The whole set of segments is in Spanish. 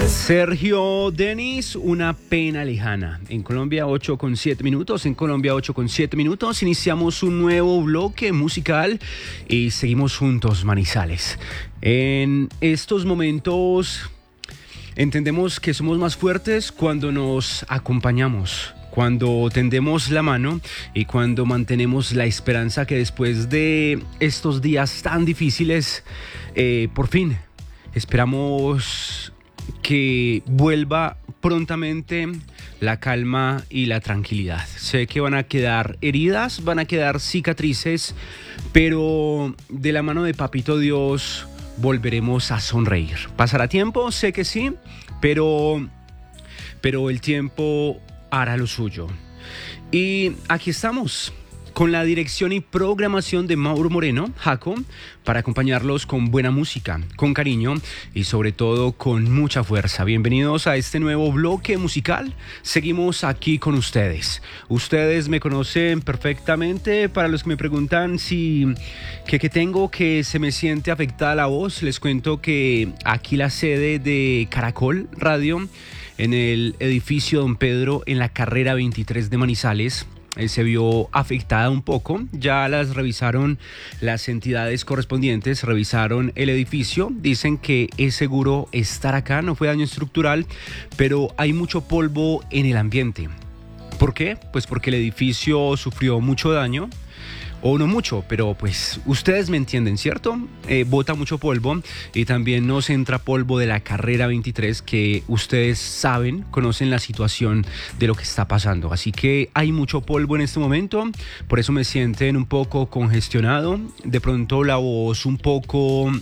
Sergio Denis, Una pena lejana. En Colombia 8:07 minutos. En Colombia 8:07 minutos. Iniciamos un nuevo bloque musical y seguimos juntos, Manizales. En estos momentos entendemos que somos más fuertes cuando nos acompañamos, cuando tendemos la mano y cuando mantenemos la esperanza que después de estos días tan difíciles, por fin esperamos que vuelva prontamente la calma y la tranquilidad. Sé que van a quedar heridas, van a quedar cicatrices, pero de la mano de Papito Dios volveremos a sonreír. ¿Pasará tiempo? Sé que sí, pero el tiempo hará lo suyo. Y aquí estamos, con la dirección y programación de Mauro Moreno, Jaco, para acompañarlos con buena música, con cariño y sobre todo con mucha fuerza. Bienvenidos a este nuevo bloque musical. Seguimos aquí con ustedes. Ustedes me conocen perfectamente. Para los que me preguntan que tengo, que se me siente afectada la voz, les cuento que aquí la sede de Caracol Radio, en el edificio Don Pedro, en la carrera 23 de Manizales, se vio afectada un poco. Ya las revisaron las entidades correspondientes, revisaron el edificio, dicen que es seguro estar acá, no fue daño estructural, pero hay mucho polvo en el ambiente. ¿Por qué? Pues porque el edificio sufrió mucho daño, o no mucho, pero pues ustedes me entienden, ¿cierto? Bota mucho polvo y también nos entra polvo de la carrera 23, que ustedes saben, conocen la situación de lo que está pasando. Así que hay mucho polvo en este momento, por eso me sienten un poco congestionado, de pronto la voz un poco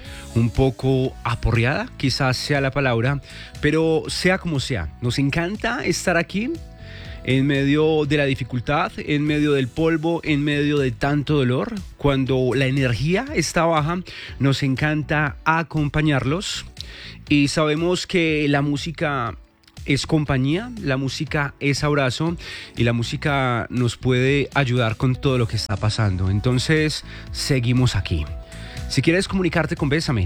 aporreada, quizás sea la palabra, pero sea como sea, nos encanta estar aquí en medio de la dificultad, en medio del polvo, en medio de tanto dolor. Cuando la energía está baja, nos encanta acompañarlos y sabemos que la música es compañía, la música es abrazo y la música nos puede ayudar con todo lo que está pasando. Entonces, seguimos aquí. Si quieres comunicarte con Bésame,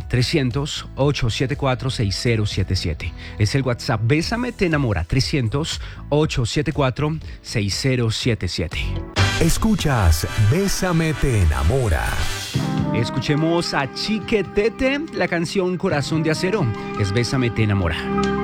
300-874-6077. Es el WhatsApp. Bésame te enamora, 300-874-6077. Escuchas Bésame te enamora. Escuchemos a Chiquetete, la canción Corazón de Acero. Es Bésame te enamora.